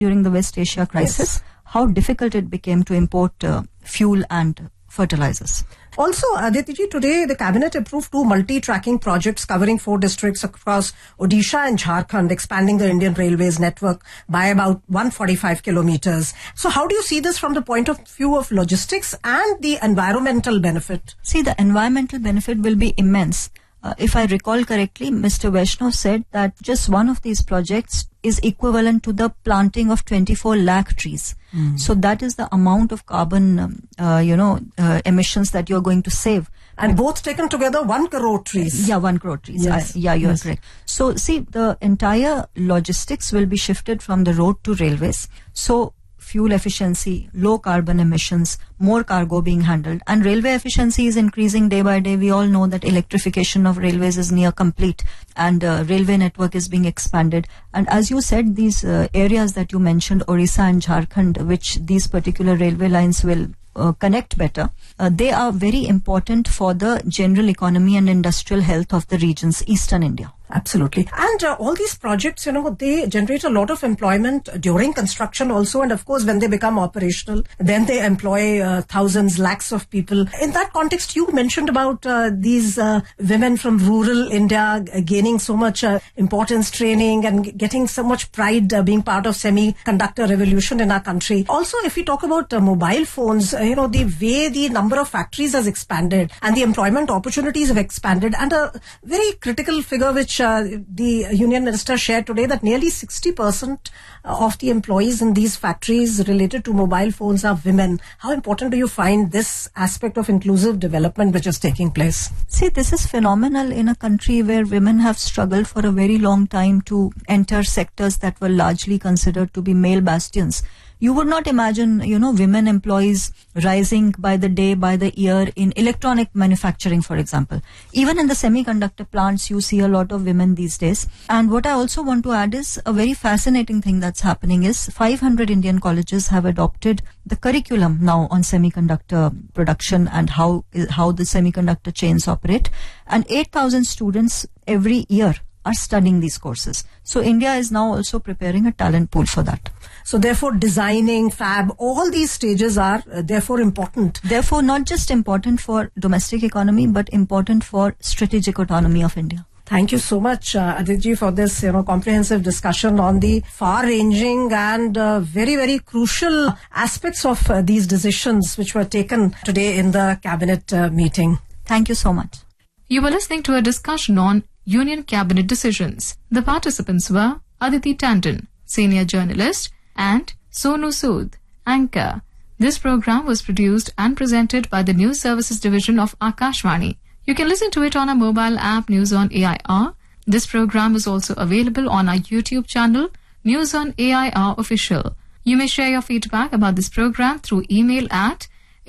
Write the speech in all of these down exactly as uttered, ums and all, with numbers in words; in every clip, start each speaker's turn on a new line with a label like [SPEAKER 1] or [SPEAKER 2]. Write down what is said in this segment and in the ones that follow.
[SPEAKER 1] during the West Asia crisis, yes. how difficult it became to import uh, fuel and fertilizers.
[SPEAKER 2] Also, Aditi, today the cabinet approved two multi-tracking projects covering four districts across Odisha and Jharkhand, expanding the Indian Railways network by about one hundred forty-five kilometers. So how do you see this from the point of view of logistics and the environmental benefit?
[SPEAKER 1] See, the environmental benefit will be immense. Uh, if I recall correctly, Mister Vaishnav said that just one of these projects is equivalent to the planting of twenty-four lakh trees. Mm. So that is the amount of carbon, um, uh, you know, uh, emissions that you're going to save.
[SPEAKER 2] And both taken together, one crore trees.
[SPEAKER 1] Yeah, one crore trees.
[SPEAKER 2] Yes.
[SPEAKER 1] I, yeah, you're
[SPEAKER 2] yes.
[SPEAKER 1] correct. So see, the entire logistics will be shifted from the road to railways. So fuel efficiency, low carbon emissions, more cargo being handled, and railway efficiency is increasing day by day. We all know that electrification of railways is near complete, and uh, railway network is being expanded. And as you said, these uh, areas that you mentioned, Orissa and Jharkhand, which these particular railway lines will uh, connect better, uh, they are very important for the general economy and industrial health of the regions, Eastern India.
[SPEAKER 2] Absolutely. And uh, all these projects, you know, they generate a lot of employment during construction also. And of course, when they become operational, then they employ uh, thousands, lakhs of people. In that context, you mentioned about uh, these uh, women from rural India gaining so much uh, importance, training, and getting so much pride uh, being part of semiconductor revolution in our country. Also, if we talk about uh, mobile phones, uh, you know, the way the number of factories has expanded and the employment opportunities have expanded, and a very critical figure which Uh, the Union Minister shared today, that nearly sixty percent of the employees in these factories related to mobile phones are women. How important do you find this aspect of inclusive development which is taking place?
[SPEAKER 1] See, this is phenomenal in a country where women have struggled for a very long time to enter sectors that were largely considered to be male bastions. You would not imagine, you know, women employees rising by the day, by the year in electronic manufacturing, for example. Even in the semiconductor plants, you see a lot of women these days. And what I also want to add is a very fascinating thing that's happening is five hundred Indian colleges have adopted the curriculum now on semiconductor production and how, how the semiconductor chains operate. And eight thousand students every year are studying these courses. So India is now also preparing a talent pool for that.
[SPEAKER 2] So therefore designing, fab, all these stages are uh, therefore important.
[SPEAKER 1] Therefore not just important for domestic economy, but important for strategic autonomy of India.
[SPEAKER 2] Thank you so much, uh, Aditi, for this, you know, comprehensive discussion on the far-ranging and uh, very, very crucial aspects of uh, these decisions which were taken today in the cabinet uh, meeting.
[SPEAKER 1] Thank you so much.
[SPEAKER 3] You were listening to a discussion on Union Cabinet decisions. The participants were Aditi Tandon, senior journalist, and Sonu Sood, anchor. This program was produced and presented by the News Services Division of Akashvani. You can listen to it on our mobile app News on A I R. This program is also available on our YouTube channel, News on A I R Official. You may share your feedback about this program through email at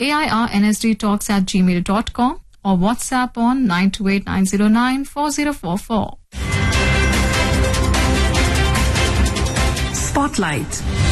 [SPEAKER 3] airnsdtalks at gmail dot com or WhatsApp on nine two eight nine zero nine four zero four four.
[SPEAKER 4] Spotlight.